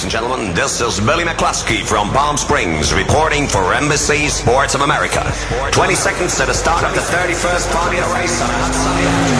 and gentlemen. This is Billy McCluskey from Palm Springs reporting for Embassy Sports of America. 20 seconds to the start of the 31st part of the race on a hot Sunday afternoon.